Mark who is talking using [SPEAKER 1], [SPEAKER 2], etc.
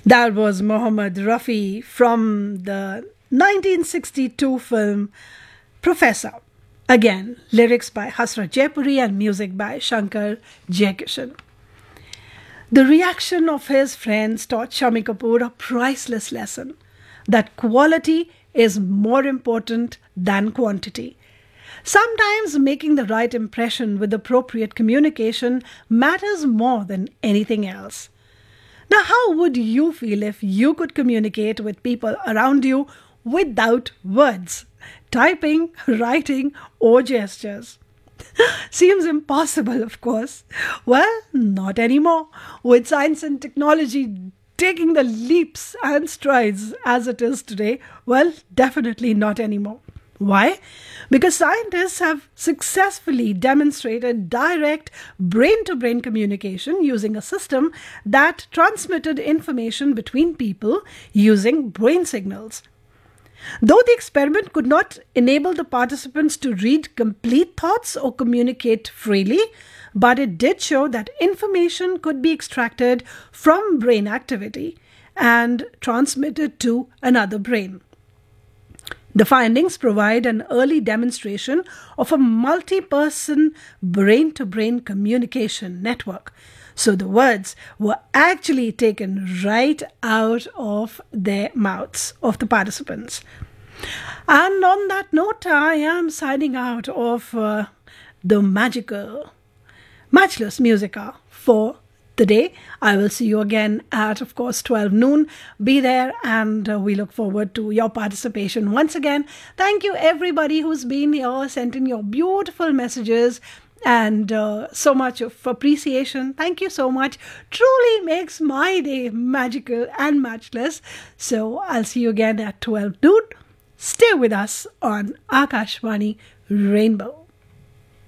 [SPEAKER 1] That was Mohammad Rafi from the 1962 film Professor. Again, lyrics by Hasrat Jaipuri and music by Shankar Jaikishan. The reaction of his friends taught Shami Kapoor a priceless lesson that quality is more important than quantity. Sometimes making the right impression with appropriate communication matters more than anything else. Now, how would you feel if you could communicate with people around you without words, typing, writing, or gestures? Seems impossible, of course. Well, not anymore. With science and technology taking the leaps and strides as it is today, well, definitely not anymore. Why? Because scientists have successfully demonstrated direct brain to brain communication using a system that transmitted information between people using brain signals. Though the experiment could not enable the participants to read complete thoughts or communicate freely, but it did show that information could be extracted from brain activity and transmitted to another brain. The findings provide an early demonstration of a multi-person brain-to-brain communication network. So the words were actually taken right out of their mouths of the participants. And on that note, I am signing out of the magical, matchless Musica for the day. I will see you again at, of course, 12 noon. Be there, and we look forward to your participation once again. Thank you, everybody who's been here, sent in your beautiful messages and so much of appreciation. Thank you so much. Truly makes my day magical and matchless. So I'll see you again at 12 noon. Stay with us on Akashvani Rainbow.